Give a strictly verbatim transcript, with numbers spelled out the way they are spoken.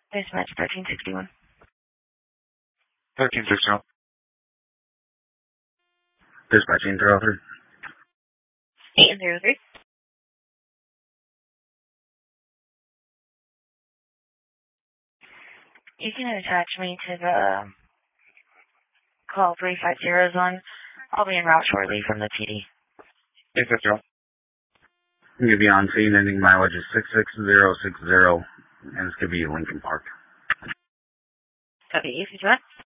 Dispatch thirteen sixty-one. thirteen sixty-one. Dispatch eight zero three. eight zero three. You can attach me to the call three five zero zone. I'll be en route shortly from the P D. eight fifty. I'm going to be on scene, ending mileage is six six zero six zero, and it's going to be Lincoln Park. Copy, eight fifty-one.